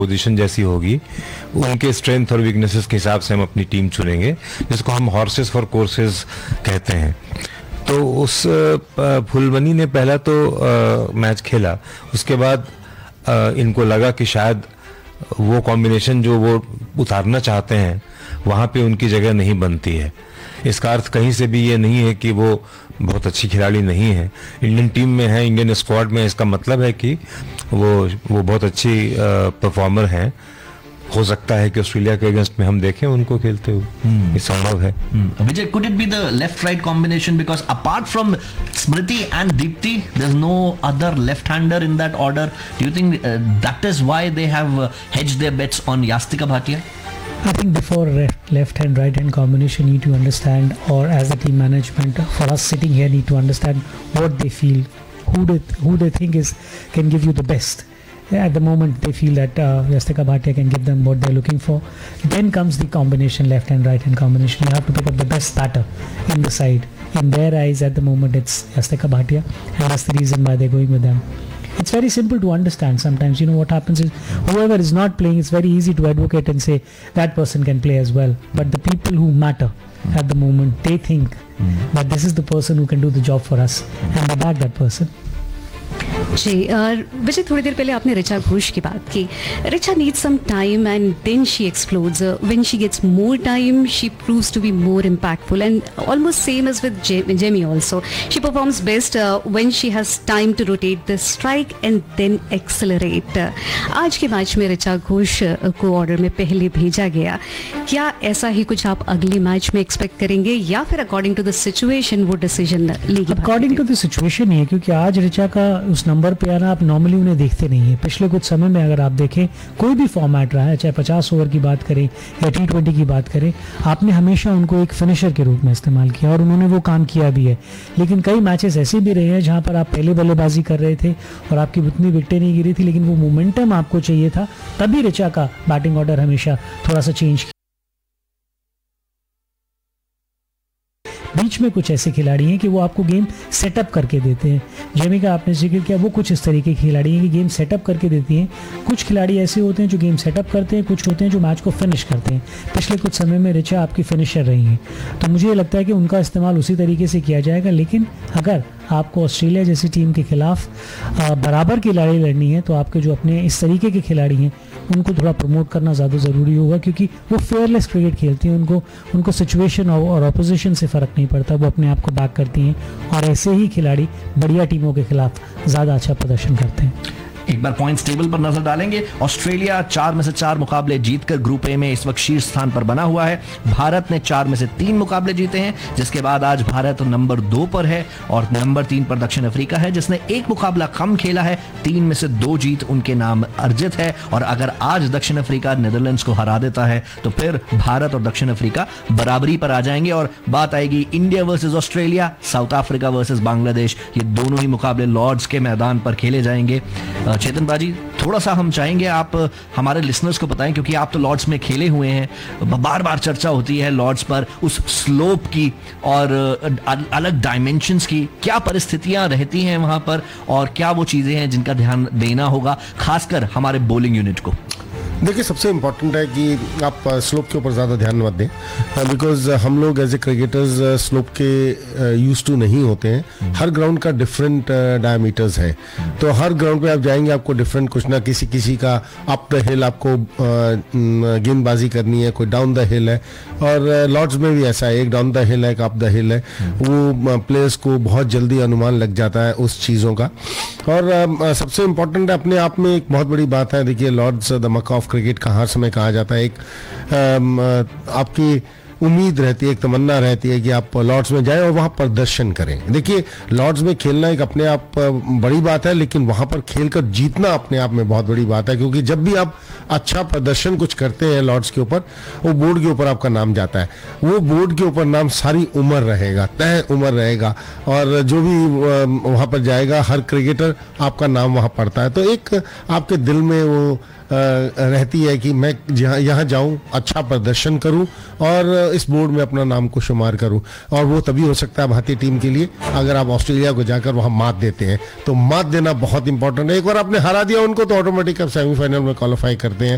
Position जैसी होगी, उनके स्ट्रेंथ और वीकनेसेस के हिसाब से हम अपनी टीम चुनेंगे, जिसको हम हॉर्सेस फॉर कोर्सेज कहते हैं। तो उस फुलमनी ने पहला तो मैच खेला, उसके बाद इनको लगा कि शायद वो कॉम्बिनेशन जो वो उतारना चाहते हैं वहाँ पे उनकी जगह नहीं बनती है। इसका अर्थ कहीं से भी ये नहीं है कि वो बहुत अच्छी खिलाड़ी नहीं है, इंडियन टीम में है, इंडियन स्क्वाड में, इसका मतलब है कि वो बहुत अच्छी परफॉर्मर हैं। हो सकता है कि ऑस्ट्रेलिया के अगेंस्ट में हम देखें उनको खेलते हुए, ये संभव है। Vijay, could it be the left-right combination? Because apart from Smriti and Deepti, there's no other left-hander in that order. Do you think that is why they have hedged their bets on Yastika Bhatia? I think before left hand right hand combination, need to understand, or as a team management, for us sitting here, need to understand what they feel, who they think can give you the best. At the moment they feel that Yastika Bhatia can give them what they're looking for. Then comes the combination, left hand right hand combination. You have to pick up the best batter in the side. In their eyes at the moment it's Yastika Bhatia, and that's the reason why they're going with them. It's very simple to understand. Sometimes, you know, what happens is whoever is not playing, it's very easy to advocate and say that person can play as well. But the people who matter at the moment, they think that this is the person who can do the job for us, and they back that person. जी, विजय, थोड़ी देर पहले आपने ऋचा घोष की बात की. Richa needs some time and then she explodes. When she gets more time, she proves to be more impactful, and almost same as with Jemmy also. She performs best when she has time to rotate the strike and then accelerate. आज के match में ऋचा घोष को order में पहले भेजा गया. क्या ऐसा ही कुछ आप अगले मैच में एक्सपेक्ट करेंगे, या फिर अकॉर्डिंग टू द सिचुएशन वो डिसीजन लेगी? अकॉर्डिंग टू द सिचुएशन ही है, क्योंकि आज ऋचा का उस नंबर पे आना आप नॉर्मली उन्हें देखते नहीं है. पिछले कुछ समय में अगर आप देखें, कोई भी फॉर्मेट रहा है, चाहे 50 ओवर की बात करें या T20 की बात करें, आपने हमेशा उनको एक फिनिशर के रूप में इस्तेमाल किया और उन्होंने वो काम किया भी है. लेकिन कई मैचेस ऐसे भी रहे हैं जहां पर आप पहले बल्लेबाजी कर रहे थे और आपकी उतनी विकेटें नहीं गिरी थी, लेकिन वो मोमेंटम आपको चाहिए था, तभी ऋचा का बैटिंग ऑर्डर हमेशा थोड़ा सा चेंज. बीच में कुछ ऐसे खिलाड़ी हैं कि वो आपको गेम सेटअप करके देते हैं. जेमी का आपने जिक्र किया, वो कुछ इस तरीके के खिलाड़ी हैं कि गेम सेटअप करके देती हैं. कुछ खिलाड़ी ऐसे होते हैं जो गेम सेटअप करते हैं, कुछ होते हैं जो मैच को फिनिश करते हैं. पिछले कुछ समय में ऋचा आपकी फिनिशर रही हैं, तो मुझे ये लगता है कि उनका इस्तेमाल उसी तरीके से किया जाएगा. लेकिन अगर आपको ऑस्ट्रेलिया जैसी टीम के खिलाफ बराबर की लड़ाई लड़नी है, तो आपके जो अपने इस तरीके के खिलाड़ी हैं उनको थोड़ा प्रमोट करना ज़्यादा ज़रूरी होगा, क्योंकि वो फेयरलेस क्रिकेट खेलती हैं. उनको सिचुएशन और ऑपोजिशन से फ़र्क नहीं पड़ता, वो अपने आप को बैक करती हैं, और ऐसे ही खिलाड़ी बढ़िया टीमों के खिलाफ ज़्यादा अच्छा प्रदर्शन करते हैं. एक बार पॉइंट्स टेबल पर नजर डालेंगे. ऑस्ट्रेलिया 4 में से 4 मुकाबले जीतकर ग्रुप ए में इस वक्त शीर्ष स्थान पर बना हुआ है. भारत ने 4 में से 3 मुकाबले जीते हैं, जिसके बाद आज भारत नंबर 2 पर है, और नंबर 3 पर दक्षिण अफ्रीका है, जिसने 1 मुकाबला कम खेला है. 3 में से 2 जीत उनके नाम अर्जित है, और अगर आज दक्षिण अफ्रीका नीदरलैंड्स को हरा देता है तो फिर भारत और दक्षिण अफ्रीका बराबरी पर आ जाएंगे, और बात आएगी India versus Australia, south Africa versus Bangladesh. ये दोनों ही मुकाबले लॉर्ड्स के मैदान पर खेले जाएंगे. चेतन बाजी, थोड़ा सा हम चाहेंगे आप हमारे लिसनर्स को बताएं, क्योंकि आप तो लॉर्ड्स में खेले हुए हैं, बार बार चर्चा होती है लॉर्ड्स पर उस स्लोप की और अलग डायमेंशंस की. क्या परिस्थितियां रहती हैं वहां पर, और क्या वो चीजें हैं जिनका ध्यान देना होगा, खासकर हमारे बॉलिंग यूनिट को? देखिए, सबसे इम्पॉर्टेंट है कि आप स्लोप के ऊपर ज़्यादा ध्यान मत दें, बिकॉज हम लोग एज ए क्रिकेटर्स स्लोप के यूज टू नहीं होते हैं. हर ग्राउंड का डिफरेंट डायमीटर्स है, तो हर ग्राउंड पे आप जाएंगे आपको डिफरेंट कुछ ना किसी का अप द हिल आपको गेंदबाजी करनी है, कोई डाउन द हिल है, और लॉर्ड्स में भी ऐसा है, एक डाउन द हिल है, एक अप द हिल है. वो प्लेयर्स को बहुत जल्दी अनुमान लग जाता है उस चीज़ों का. और सबसे इम्पोर्टेंट है, अपने आप में एक बहुत बड़ी बात है. देखिए, Lord's the Mecca of cricket का हर समय कहा जाता है. एक आपकी उम्मीद रहती है, एक तमन्ना रहती है कि आप लॉर्ड्स में जाएं और वहां प्रदर्शन करें. देखिए, लॉर्ड्स में खेलना एक अपने आप बड़ी बात है, लेकिन वहां पर खेलकर जीतना अपने आप में बहुत बड़ी बात है, क्योंकि जब भी आप अच्छा प्रदर्शन कुछ करते हैं लॉर्ड्स के ऊपर, वो बोर्ड के ऊपर आपका नाम जाता है. वो बोर्ड के ऊपर नाम सारी उम्र रहेगा, तय उम्र रहेगा, और जो भी वहां पर जाएगा हर क्रिकेटर आपका नाम वहां पढ़ता है. तो एक आपके दिल में वो रहती है कि मैं यहाँ जाऊँ, अच्छा प्रदर्शन करूँ और इस बोर्ड में अपना नाम को शुमार करूँ. और वो तभी हो सकता है भारतीय टीम के लिए अगर आप ऑस्ट्रेलिया को जाकर वहाँ मात देते हैं. तो मात देना बहुत इंपॉर्टेंट है. एक बार आपने हरा दिया उनको तो ऑटोमेटिक आप सेमीफाइनल में क्वालिफाई करते